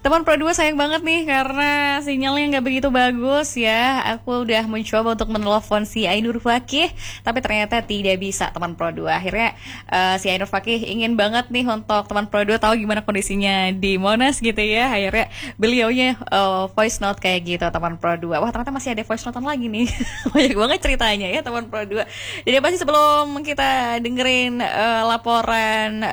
Teman Pro 2 sayang banget nih karena sinyalnya nggak begitu bagus ya. Aku udah mencoba untuk menelepon si Ainur Fakih, tapi ternyata tidak bisa teman Pro 2. Akhirnya si Ainur Fakih ingin banget nih untuk teman Pro 2 tahu gimana kondisinya di Monas gitu ya. Akhirnya beliaunya voice note kayak gitu teman Pro 2. Wah ternyata masih ada voice note lagi nih. Banyak banget ceritanya ya teman Pro 2. Jadi pasti sebelum kita dengerin laporan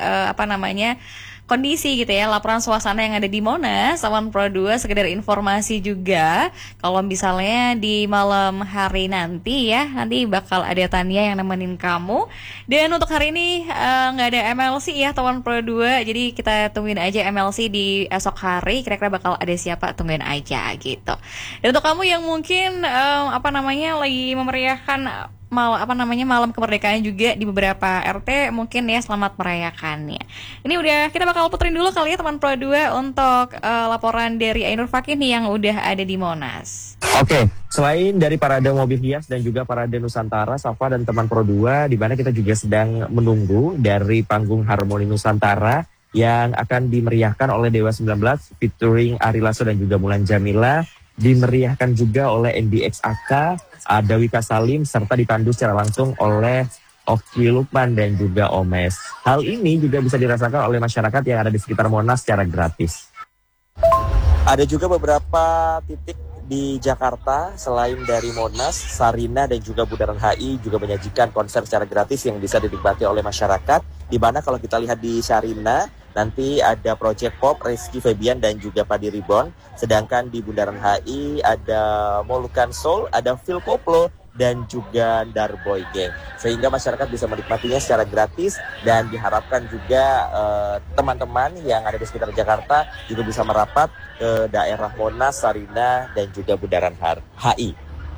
kondisi gitu ya, laporan suasana yang ada di Monas, teman Pro 2 sekedar informasi juga kalau misalnya di malam hari nanti ya, nanti bakal ada Tania yang nemenin kamu. Dan untuk hari ini nggak ada MLC ya teman Pro 2, jadi kita tungguin aja MLC di esok hari, kira-kira bakal ada siapa, tungguin aja gitu. Dan untuk kamu yang mungkin lagi memeriahkan malam kemerdekaan juga di beberapa RT, mungkin ya selamat merayakannya. Ini udah kita bakal puterin dulu kali ya teman Pro 2 untuk laporan dari Ainur Fakih nih yang udah ada di Monas. Oke, selain dari parade mobil hias dan juga parade Nusantara, Safa dan teman Pro 2, di mana kita juga sedang menunggu dari panggung Harmoni Nusantara yang akan dimeriahkan oleh Dewa 19 featuring Ari Lasso dan juga Mulan Jamila, dimeriahkan juga oleh NBXAK, Dawika Salim, serta dipandu secara langsung oleh Okwi Lukman dan juga Omes. Hal ini juga bisa dirasakan oleh masyarakat yang ada di sekitar Monas secara gratis. Ada juga beberapa titik di Jakarta selain dari Monas, Sarina dan juga Bundaran HI juga menyajikan konser secara gratis yang bisa dinikmati oleh masyarakat. Di mana kalau kita lihat di Sarina, nanti ada Project Pop, Rizky Febian dan juga Padi Ribbon. Sedangkan di Bundaran HI ada Molukan Soul, ada Phil Koplo dan juga Darboy Gang. Sehingga masyarakat bisa menikmatinya secara gratis dan diharapkan juga teman-teman yang ada di sekitar Jakarta juga bisa merapat ke daerah Monas, Sarina dan juga Bundaran HI.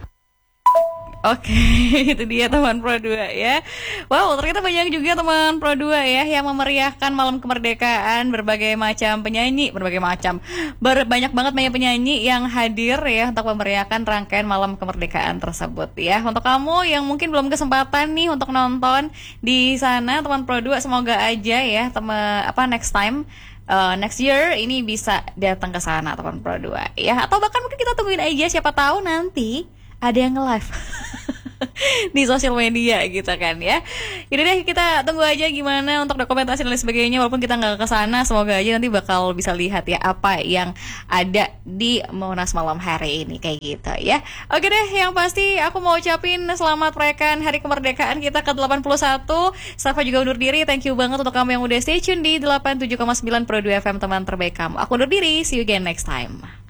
Oke, itu dia teman Pro 2 ya. Wow, ternyata banyak juga teman Pro 2 ya yang memeriahkan malam kemerdekaan, berbagai macam penyanyi, banyak banget penyanyi yang hadir ya untuk memeriahkan rangkaian malam kemerdekaan tersebut ya. Untuk kamu yang mungkin belum kesempatan nih untuk nonton di sana teman Pro 2, semoga aja ya next time next year ini bisa datang ke sana teman Pro 2 ya. Atau bahkan mungkin kita tungguin aja, siapa tahu nanti ada yang nge-live di sosial media gitu kan ya. Jadi deh kita tunggu aja gimana untuk dokumentasi dan lain sebagainya. Walaupun kita nggak ke sana, semoga aja nanti bakal bisa lihat ya apa yang ada di Monas malam hari ini kayak gitu ya. Oke deh, yang pasti aku mau ucapin selamat merayakan Hari Kemerdekaan kita ke-81. Safa juga undur diri. Thank you banget untuk kamu yang udah stay tune di 87,9 Pro 2 FM, teman terbaik kamu. Aku undur diri, see you again next time.